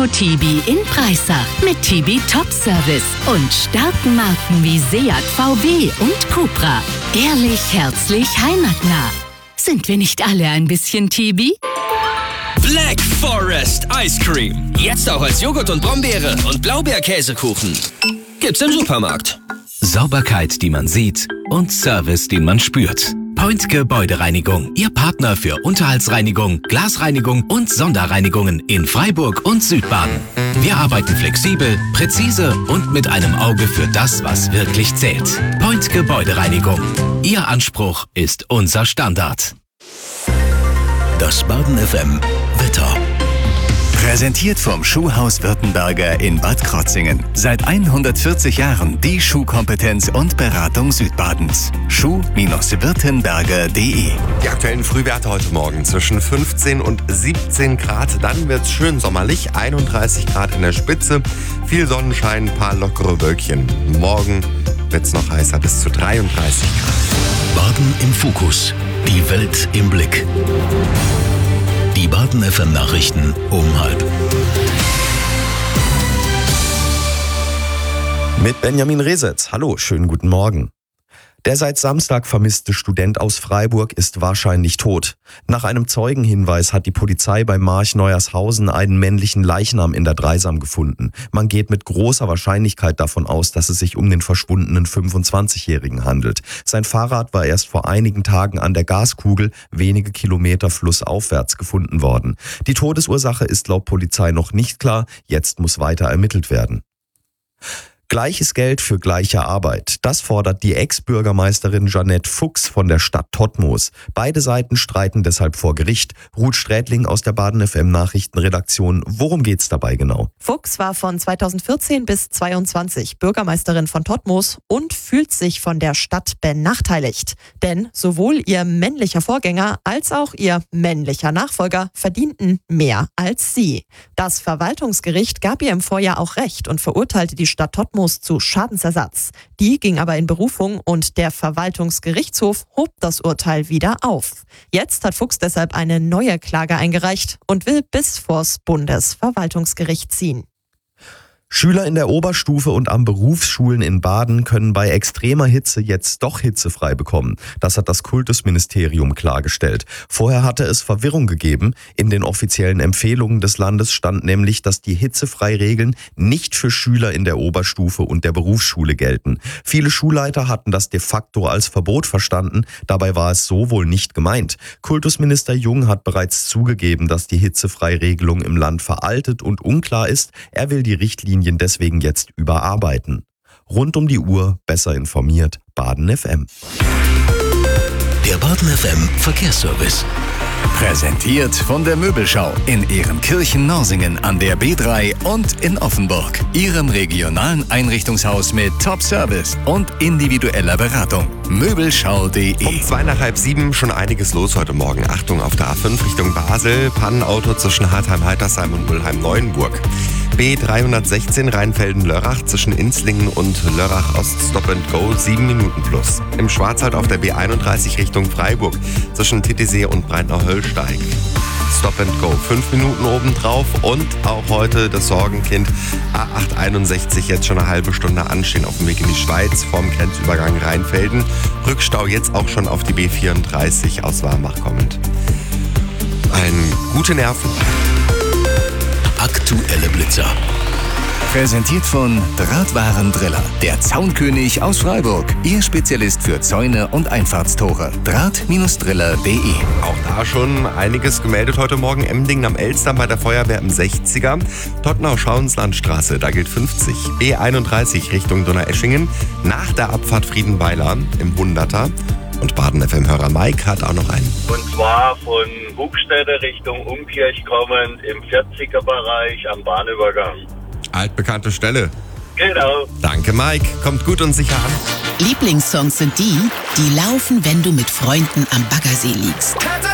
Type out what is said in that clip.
Tibi in Breisach mit Tibi Top Service und starken Marken wie Seat, VW und Cupra. Ehrlich, herzlich, heimatnah. Sind wir nicht alle ein bisschen Tibi? Black Forest Ice Cream. Jetzt auch als Joghurt und Brombeere und Blaubeerkäsekuchen. Gibt's im Supermarkt. Sauberkeit, die man sieht und Service, den man spürt. Point Gebäudereinigung. Ihr Partner für Unterhaltsreinigung, Glasreinigung und Sonderreinigungen in Freiburg und Südbaden. Wir arbeiten flexibel, präzise und mit einem Auge für das, was wirklich zählt. Point Gebäudereinigung. Ihr Anspruch ist unser Standard. Das Baden FM Wetter. Präsentiert vom Schuhhaus Württemberger in Bad Krotzingen. Seit 140 Jahren die Schuhkompetenz und Beratung Südbadens. Schuh-württemberger.de. Die aktuellen Frühwerte heute Morgen zwischen 15 und 17 Grad. Dann wird's schön sommerlich, 31 Grad in der Spitze. Viel Sonnenschein, ein paar lockere Wölkchen. Morgen wird's noch heißer, bis zu 33 Grad. Baden im Fokus. Die Welt im Blick. Die Baden FM Nachrichten um 12:30. Mit Benjamin Resetz. Hallo, schönen guten Morgen. Der seit Samstag vermisste Student aus Freiburg ist wahrscheinlich tot. Nach einem Zeugenhinweis hat die Polizei bei March-Neuershausen einen männlichen Leichnam in der Dreisam gefunden. Man geht mit großer Wahrscheinlichkeit davon aus, dass es sich um den verschwundenen 25-Jährigen handelt. Sein Fahrrad war erst vor einigen Tagen an der Gaskugel wenige Kilometer flussaufwärts gefunden worden. Die Todesursache ist laut Polizei noch nicht klar. Jetzt muss weiter ermittelt werden. Gleiches Geld für gleiche Arbeit. Das fordert die Ex-Bürgermeisterin Jeanette Fuchs von der Stadt Todtmoos. Beide Seiten streiten deshalb vor Gericht. Ruth Strätling aus der Baden FM Nachrichtenredaktion. Worum geht's dabei genau? Fuchs war von 2014 bis 2022 Bürgermeisterin von Todtmoos und fühlt sich von der Stadt benachteiligt. Denn sowohl ihr männlicher Vorgänger als auch ihr männlicher Nachfolger verdienten mehr als sie. Das Verwaltungsgericht gab ihr im Vorjahr auch Recht und verurteilte die Stadt Todtmoos zu Schadensersatz. Die ging aber in Berufung und der Verwaltungsgerichtshof hob das Urteil wieder auf. Jetzt hat Fuchs deshalb eine neue Klage eingereicht und will bis vors Bundesverwaltungsgericht ziehen. Schüler in der Oberstufe und an Berufsschulen in Baden können bei extremer Hitze jetzt doch hitzefrei bekommen. Das hat das Kultusministerium klargestellt. Vorher hatte es Verwirrung gegeben. In den offiziellen Empfehlungen des Landes stand nämlich, dass die Hitzefreiregeln nicht für Schüler in der Oberstufe und der Berufsschule gelten. Viele Schulleiter hatten das de facto als Verbot verstanden. Dabei war es so wohl nicht gemeint. Kultusminister Jung hat bereits zugegeben, dass die Hitzefreiregelung im Land veraltet und unklar ist. Er will die Richtlinien deswegen jetzt überarbeiten. Rund um die Uhr besser informiert. Baden FM. Der Baden FM Verkehrsservice. Präsentiert von der Möbelschau in Ehrenkirchen-Norsingen an der B3 und in Offenburg. Ihrem regionalen Einrichtungshaus mit Top-Service und individueller Beratung. Möbelschau.de. Um 6:45 schon einiges los heute Morgen. Achtung auf der A5 Richtung Basel. Pannenauto zwischen Hartheim-Heitersheim und Mülheim-Neuenburg. B316 Rheinfelden-Lörrach zwischen Inzlingen und Lörrach-Ost Stop and Go 7 Minuten plus. Im Schwarzwald auf der B31 Richtung Freiburg zwischen Titisee und Breitner-Höllsteig. Stop and Go 5 Minuten obendrauf und auch heute das Sorgenkind A861 jetzt schon eine halbe Stunde anstehen auf dem Weg in die Schweiz vom Grenzübergang Rheinfelden. Rückstau jetzt auch schon auf die B34 aus Warmbach kommend. Gute Nerven. Aktuelle Blitzer. Präsentiert von Drahtwarendriller, der Zaunkönig aus Freiburg. Ihr Spezialist für Zäune und Einfahrtstore. Draht-driller.de. Auch da schon einiges gemeldet heute Morgen. Emdingen am Elster bei der Feuerwehr im 60er. Tottenau-Schauenslandstraße, da gilt 50. B31 Richtung Donaueschingen. Nach der Abfahrt Friedenweiler im 100er. Und Baden-FM-Hörer Mike hat auch noch einen. Und zwar von Buchstädte Richtung Umkirch kommend im 40er-Bereich am Bahnübergang. Altbekannte Stelle. Genau. Danke Mike, kommt gut und sicher an. Lieblingssongs sind die, die laufen, wenn du mit Freunden am Baggersee liegst.